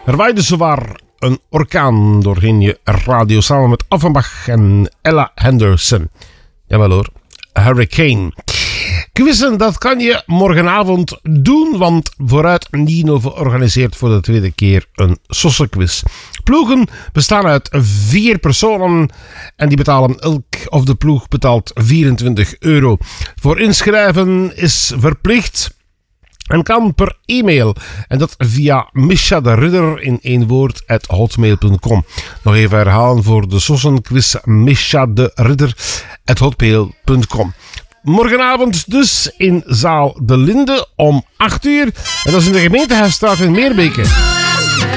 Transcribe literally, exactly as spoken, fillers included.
Er waaide zowaar een orkaan doorheen je radio samen met Offenbach en Ella Henderson. Jawel hoor, Hurricane. Quizzen, dat kan je morgenavond doen, want Vooruit Nino organiseert voor de tweede keer een sossenquiz. Ploegen bestaan uit vier personen en die betalen elk, of de ploeg betaalt vierentwintig euro. Voor inschrijven is verplicht en kan per e-mail. En dat via Misha de Ridder in één woord at hotmail punt com. Nog even herhalen voor de sossenquiz. Misha de Ridder at hotmail punt com. Morgenavond dus in zaal De Linde om acht uur. En dat is in de gemeentehuisstraat in Meerbeke.